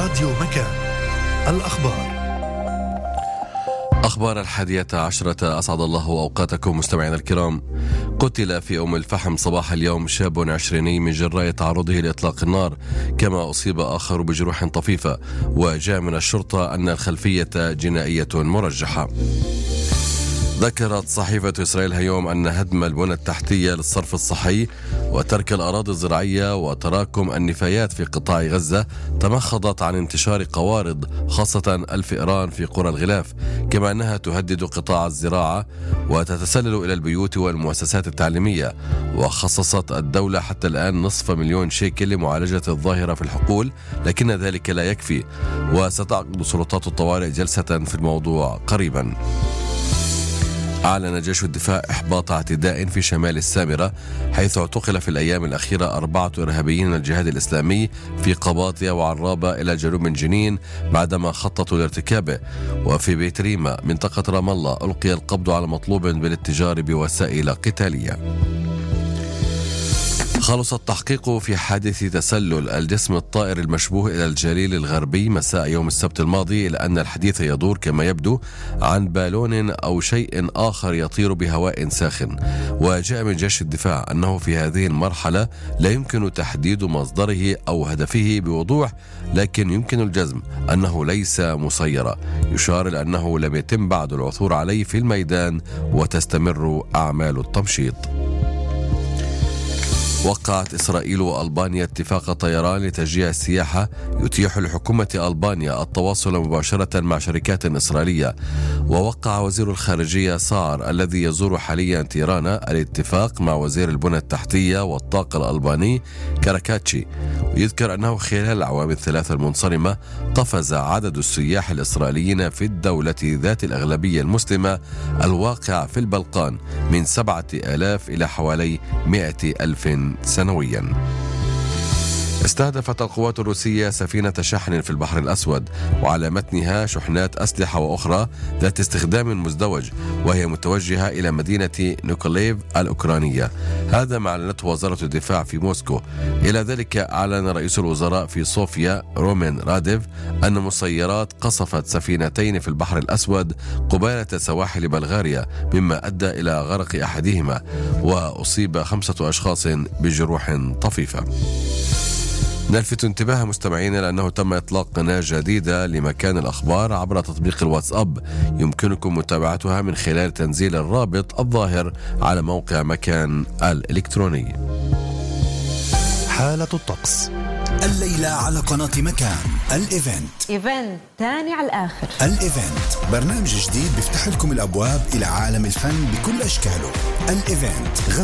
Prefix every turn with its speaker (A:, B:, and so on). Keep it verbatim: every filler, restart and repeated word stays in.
A: راديو مكان. الأخبار. أخبار الحادية عشرة. أسعد الله أوقاتكم مستمعينا الكرام. قتل في أم الفحم صباح اليوم شاب عشريني من جراء تعرضه لإطلاق النار، كما أصيب آخر بجروح طفيفة، وجاء من الشرطة أن الخلفية جنائية مرجحة. ذكرت صحيفة إسرائيل هيوم أن هدم البنى التحتية للصرف الصحي وترك الأراضي الزراعية وتراكم النفايات في قطاع غزة تمخضت عن انتشار قوارض خاصة الفئران في قرى الغلاف، كما أنها تهدد قطاع الزراعة وتتسلل إلى البيوت والمؤسسات التعليمية. وخصصت الدولة حتى الآن نصف مليون شيكل لمعالجة الظاهرة في الحقول، لكن ذلك لا يكفي، وستعقد سلطات الطوارئ جلسة في الموضوع قريبا. أعلن جيش الدفاع إحباط اعتداء في شمال السامرة، حيث اعتقل في الأيام الأخيرة أربعة إرهابيين من الجهاد الإسلامي في قباطية وعرابة إلى جنوب من جنين بعدما خططوا لارتكابه. وفي بيت ريما منطقة رام الله ألقي القبض على مطلوب بالاتجار بوسائل قتالية. خلص التحقيق في حادث تسلل الجسم الطائر المشبوه إلى الجليل الغربي مساء يوم السبت الماضي، إلى أن الحديث يدور كما يبدو عن بالون أو شيء آخر يطير بهواء ساخن. وجاء من جيش الدفاع أنه في هذه المرحلة لا يمكن تحديد مصدره أو هدفه بوضوح، لكن يمكن الجزم أنه ليس مسيرة، يشار إلى أنه لم يتم بعد العثور عليه في الميدان وتستمر أعمال التمشيط. وقعت إسرائيل وألبانيا اتفاق طيران لتشجيع السياحة يتيح لحكومة ألبانيا التواصل مباشرة مع شركات إسرائيلية. ووقع وزير الخارجية صار الذي يزور حاليا تيرانا الاتفاق مع وزير البنى التحتية والطاقة الألباني كاراكاتشي. ويذكر أنه خلال الأعوام الثلاثة المنصرمة قفز عدد السياح الإسرائيليين في الدولة ذات الأغلبية المسلمة الواقعة في البلقان من سبعة آلاف إلى حوالي مئة ألف سنويا. استهدفت القوات الروسية سفينة شحن في البحر الأسود، وعلى متنها شحنات أسلحة وأخرى ذات استخدام مزدوج، وهي متوجهة إلى مدينة نيكوليف الأوكرانية. هذا ما أعلنته وزارة الدفاع في موسكو. إلى ذلك أعلن رئيس الوزراء في صوفيا رومين راديف أن مسيرات قصفت سفينتين في البحر الأسود قبالة سواحل بلغاريا، مما أدى إلى غرق أحدهما، وأصيب خمسة أشخاص بجروح طفيفة. نلفت انتباه مستمعينا لأنه تم إطلاق قناة جديدة لمكان الأخبار عبر تطبيق الواتساب، يمكنكم متابعتها من خلال تنزيل الرابط الظاهر على موقع مكان الإلكتروني.
B: حالة الطقس
C: الليلة على قناة مكان. الإيفنت
D: إيفنت تاني على الآخر.
C: الإيفنت برنامج جديد بيفتح لكم الأبواب إلى عالم الفن بكل أشكاله. الإيفنت